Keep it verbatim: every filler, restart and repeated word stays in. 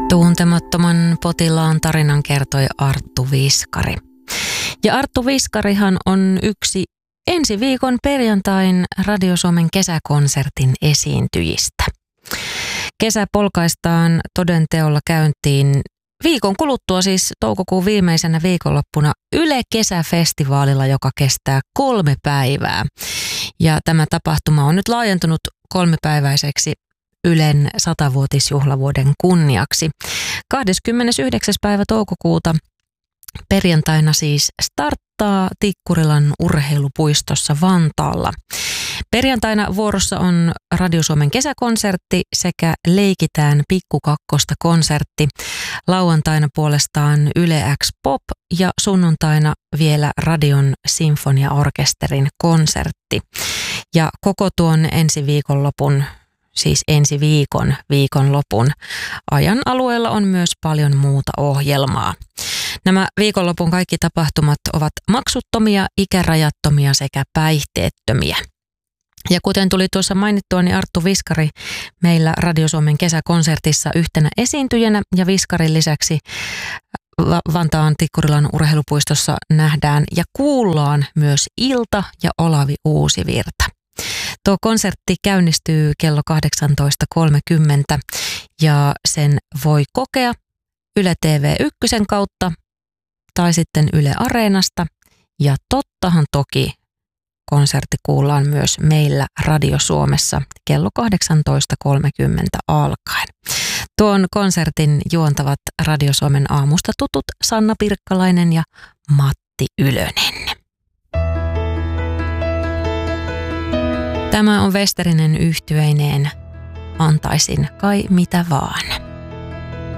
Tuntemattoman potilaan tarinan kertoi Arttu Viskari. Ja Arttu Viskarihan on yksi ensi viikon perjantain Radio Suomen kesäkonsertin esiintyjistä. Kesä polkaistaan toden teolla käyntiin viikon kuluttua, siis toukokuun viimeisenä viikonloppuna Yle Kesäfestivaalilla, joka kestää kolme päivää. Ja tämä tapahtuma on nyt laajentunut kolmepäiväiseksi Ylen satavuotisjuhlavuoden kunniaksi. kahdeskymmenesyhdeksäs päivä toukokuuta perjantaina siis starttaa Tikkurilan urheilupuistossa Vantaalla. Perjantaina vuorossa on Radio Suomen kesäkonsertti sekä Leikitään Pikkukakkosta konsertti. Lauantaina puolestaan Yle X Pop ja sunnuntaina vielä Radion sinfoniaorkesterin konsertti. Ja koko tuon ensi viikonlopun, siis ensi viikon viikonlopun ajan alueella on myös paljon muuta ohjelmaa. Nämä viikonlopun kaikki tapahtumat ovat maksuttomia, ikärajattomia sekä päihteettömiä. Ja kuten tuli tuossa mainittua, niin Arttu Viskari meillä Radio Suomen kesäkonsertissa yhtenä esiintyjänä, ja Viskarin lisäksi Vantaan Tikkurilan urheilupuistossa nähdään ja kuullaan myös Ilta ja Olavi Uusivirta. Tuo konsertti käynnistyy kello kahdeksantoista kolmekymmentä ja sen voi kokea Yle T V yksi kautta tai sitten Yle Areenasta. Ja tottahan toki konsertti kuullaan myös meillä Radio Suomessa kello kahdeksantoista kolmekymmentä alkaen. Tuon konsertin juontavat Radio Suomen aamusta tutut Sanna Pirkkalainen ja Matti Ylönen. Tämä on Westerinen yhtyeineen Antaisin kai mitä vaan.